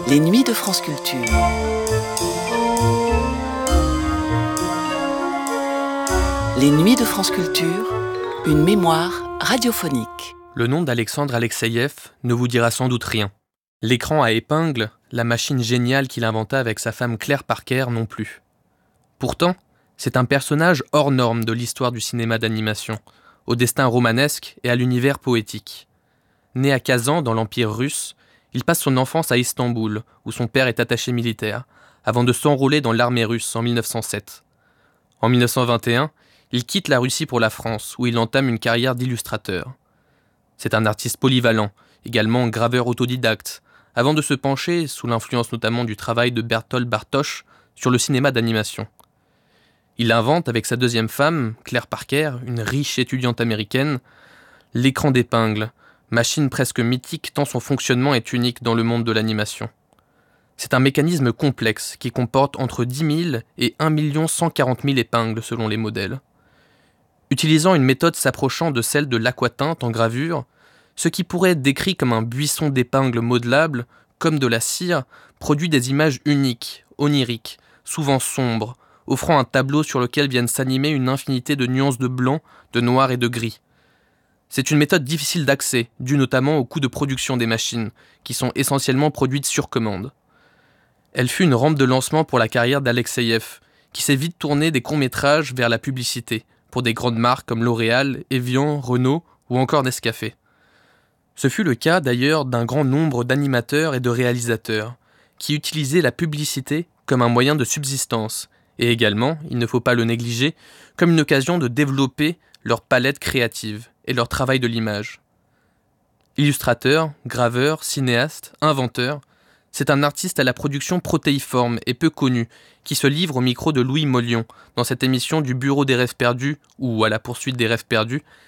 Les nuits de France Culture. Les nuits de France Culture, une mémoire radiophonique. Le nom d'Alexandre Alexeïev ne vous dira sans doute rien. L'écran à épingles, la machine géniale qu'il inventa avec sa femme Claire Parker non plus. Pourtant, c'est un personnage hors norme de l'histoire du cinéma d'animation, au destin romanesque et à l'univers poétique. Né à Kazan dans l'Empire russe, il passe son enfance à Istanbul, où son père est attaché militaire, avant de s'enrôler dans l'armée russe en 1907. En 1921, il quitte la Russie pour la France, où il entame une carrière d'illustrateur. C'est un artiste polyvalent, également graveur autodidacte, avant de se pencher, sous l'influence notamment du travail de Bertolt Bartosz, sur le cinéma d'animation. Il invente avec sa deuxième femme, Claire Parker, une riche étudiante américaine, l'écran d'épingles, machine presque mythique tant son fonctionnement est unique dans le monde de l'animation. C'est un mécanisme complexe qui comporte entre 10 000 et 1 140 000 épingles selon les modèles. Utilisant une méthode s'approchant de celle de l'aquatinte en gravure, ce qui pourrait être décrit comme un buisson d'épingles modelables, comme de la cire, produit des images uniques, oniriques, souvent sombres, offrant un tableau sur lequel viennent s'animer une infinité de nuances de blanc, de noir et de gris. C'est une méthode difficile d'accès, due notamment au coût de production des machines, qui sont essentiellement produites sur commande. Elle fut une rampe de lancement pour la carrière d'Alexeïev, qui s'est vite tourné des courts-métrages vers la publicité, pour des grandes marques comme L'Oréal, Evian, Renault ou encore Nescafé. Ce fut le cas d'ailleurs d'un grand nombre d'animateurs et de réalisateurs, qui utilisaient la publicité comme un moyen de subsistance, et également, il ne faut pas le négliger, comme une occasion de développer leur palette créative et leur travail de l'image. Illustrateur, graveur, cinéaste, inventeur, c'est un artiste à la production protéiforme et peu connu qui se livre au micro de Louis Mollion dans cette émission du Bureau des rêves perdus ou à la poursuite des rêves perdus